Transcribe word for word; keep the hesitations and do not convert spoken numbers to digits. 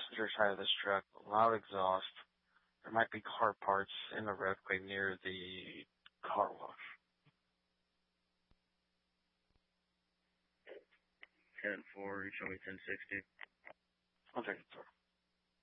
passenger side of this truck, loud exhaust. There might be car parts in the roadway near the car wash. ten four, you show me ten sixty. I'll take it, sir.